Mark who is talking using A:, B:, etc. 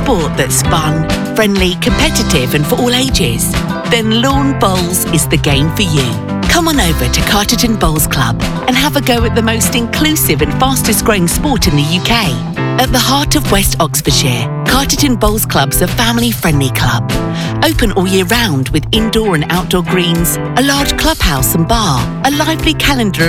A: sport that's fun, friendly, competitive and for all ages? Then Lawn Bowls is the game for you. Come on over to Carterton Bowls Club and have a go at the most inclusive and fastest growing sport in the UK. At the heart of West Oxfordshire, Carterton Bowls Club's a family-friendly club. Open all year round with indoor and outdoor greens, a large clubhouse and bar, a lively calendar